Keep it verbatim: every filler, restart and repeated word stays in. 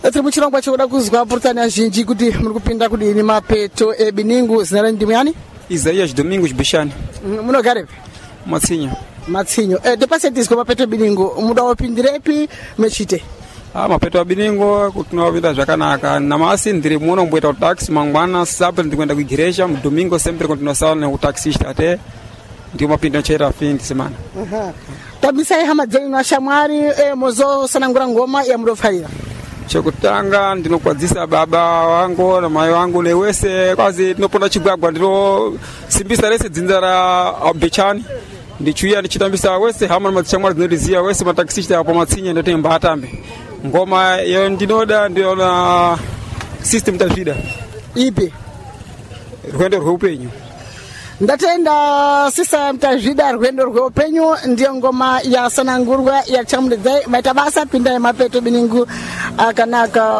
tiri muchirongwa chekuda kuzwa purutani azhinji kuti muri kupinda kudini mapeto eBiningu. Zina renyu ndimi yani? Isaias Domingos Bishani. Munogarepi? Matsinyo. Matsinyo. Eh, depasentizwa mapeto eBiningu muda wapindirepi mechite? Ah, mapeto eBiningu kutinawapinda zvakanaka. Namasi ndiri muno mboita taxi mangwana sabe ndikuenda kuigereja mudomingo sempre continuação ne utaxista ate ndio mapinda chaira fin de semana. Aha. Tabisa hama dzenyu na shamwari eh, mozo sanangura ngoma ya mudofaira. Chekutanga ndinokwadzisa baba wangu na mai wangu newese kwazi tinoponda chigwagwa ndiro simbisa rese dzinza ra Bechani ndichuya ndichitambisa wese hama madzichamwari dzinoriziya wese mataxista apo Matsinye ndotemba atambe ngoma yo ndinoda ndiona system tafida ipi rwendo rweupenyu. Ndatenda sisa mtazvida rwendo rweupenyu ndiyo ngoma ya sanangurwa ya chamudedzai maita basa pinda mapeto eBiningu akanaka.